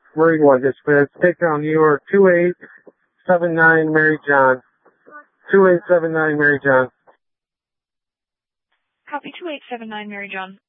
Marine One dispatch. Take down New York 2879 Mary John. 2879 Mary John. Copy 2879 Mary John.